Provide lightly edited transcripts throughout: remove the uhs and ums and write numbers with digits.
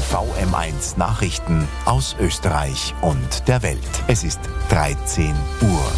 VM1 Nachrichten aus Österreich und der Welt. Es ist 13 Uhr.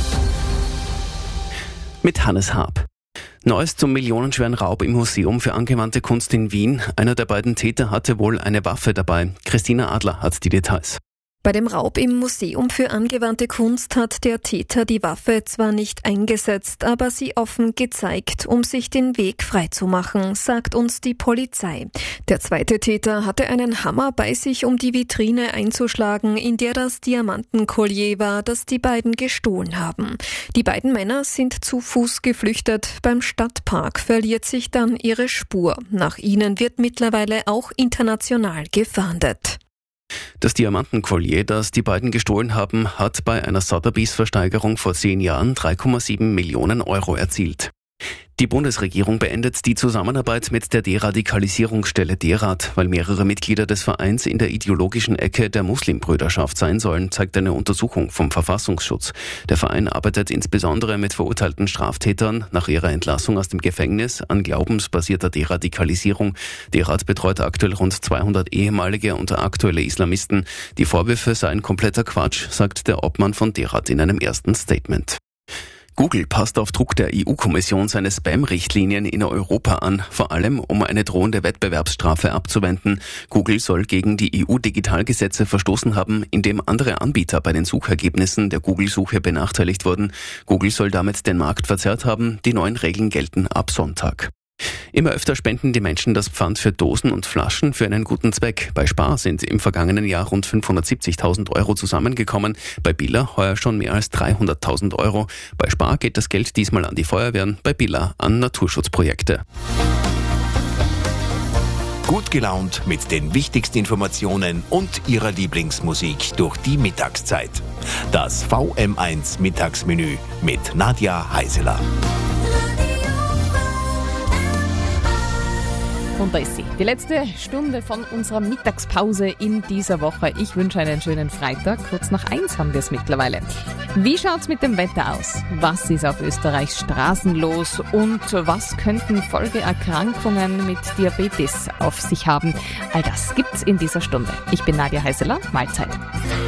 Mit Hannes Haab. Neues zum millionenschweren Raub im Museum für angewandte Kunst in Wien. Einer der beiden Täter hatte wohl eine Waffe dabei. Christina Adler hat die Details. Bei dem Raub im Museum für angewandte Kunst hat der Täter die Waffe zwar nicht eingesetzt, aber sie offen gezeigt, um sich den Weg freizumachen, sagt uns die Polizei. Der zweite Täter hatte einen Hammer bei sich, um die Vitrine einzuschlagen, in der das Diamantenkollier war, das die beiden gestohlen haben. Die beiden Männer sind zu Fuß geflüchtet. Beim Stadtpark verliert sich dann ihre Spur. Nach ihnen wird mittlerweile auch international gefahndet. Das Diamantenkollier, das die beiden gestohlen haben, hat bei einer Sotheby's-Versteigerung vor 10 Jahren 3,7 Millionen Euro erzielt. Die Bundesregierung beendet die Zusammenarbeit mit der Deradikalisierungsstelle DERAD, weil mehrere Mitglieder des Vereins in der ideologischen Ecke der Muslimbrüderschaft sein sollen, zeigt eine Untersuchung vom Verfassungsschutz. Der Verein arbeitet insbesondere mit verurteilten Straftätern nach ihrer Entlassung aus dem Gefängnis an glaubensbasierter Deradikalisierung. DERAD betreut aktuell rund 200 ehemalige und aktuelle Islamisten. Die Vorwürfe seien kompletter Quatsch, sagt der Obmann von DERAD in einem ersten Statement. Google passt auf Druck der EU-Kommission seine Spam-Richtlinien in Europa an, vor allem um eine drohende Wettbewerbsstrafe abzuwenden. Google soll gegen die EU-Digitalgesetze verstoßen haben, indem andere Anbieter bei den Suchergebnissen der Google-Suche benachteiligt wurden. Google soll damit den Markt verzerrt haben. Die neuen Regeln gelten ab Sonntag. Immer öfter spenden die Menschen das Pfand für Dosen und Flaschen für einen guten Zweck. Bei Spar sind im vergangenen Jahr rund 570.000 Euro zusammengekommen, bei Billa heuer schon mehr als 300.000 Euro. Bei Spar geht das Geld diesmal an die Feuerwehren, bei Billa an Naturschutzprojekte. Gut gelaunt mit den wichtigsten Informationen und Ihrer Lieblingsmusik durch die Mittagszeit. Das VM1 Mittagsmenü mit Nadja Heiseler. Und da ist sie, die letzte Stunde von unserer Mittagspause in dieser Woche. Ich wünsche einen schönen Freitag. Kurz nach 1 haben wir es mittlerweile. Wie schaut's mit dem Wetter aus? Was ist auf Österreichs Straßen los? Und was könnten Folgeerkrankungen mit Diabetes auf sich haben? All das gibt's in dieser Stunde. Ich bin Nadja Heiseler. Mahlzeit.